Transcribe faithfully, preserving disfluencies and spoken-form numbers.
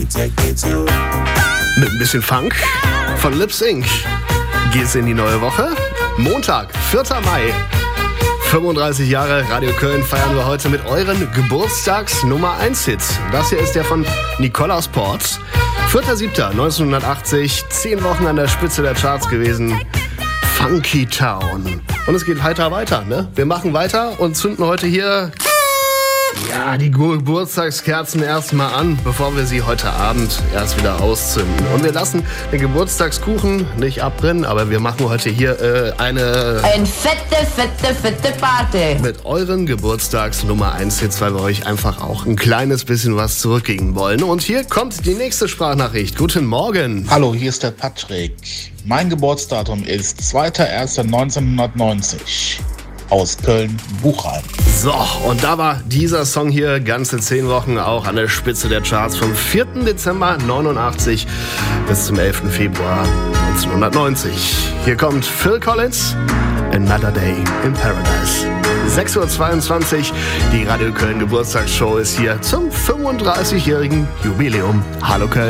Mit ein bisschen Funk von Lip Sync geht's in die neue Woche. Montag, vierter Mai. fünfunddreißig Jahre Radio Köln feiern wir heute mit euren Geburtstags-Nummer eins Hits. Das hier ist der von Nikolaus Porz. vierter siebter neunzehnhundertachtzig, zehn Wochen an der Spitze der Charts gewesen. Funky Town. Und es geht weiter, weiter, ne? Wir machen weiter und zünden heute hier... Ja, die Geburtstagskerzen erstmal an, bevor wir sie heute Abend erst wieder auszünden. Und wir lassen den Geburtstagskuchen nicht abbrennen, aber wir machen heute hier äh, eine... Eine fette, fette, fette Party. Mit euren Geburtstags Nummer eins Hits, weil wir euch einfach auch ein kleines bisschen was zurückgeben wollen. Und hier kommt die nächste Sprachnachricht. Guten Morgen. Hallo, hier ist der Patrick. Mein Geburtsdatum ist zweiter erster neunzehnhundertneunzig. Aus Köln-Buchheim. So, und da war dieser Song hier ganze zehn Wochen auch an der Spitze der Charts vom vierten Dezember neunundachtzig bis zum elften Februar neunzehnhundertneunzig. Hier kommt Phil Collins, Another Day in Paradise. sechs Uhr zweiundzwanzig, die Radio Köln Geburtstagsshow ist hier zum fünfunddreißigjährigen Jubiläum. Hallo Köln.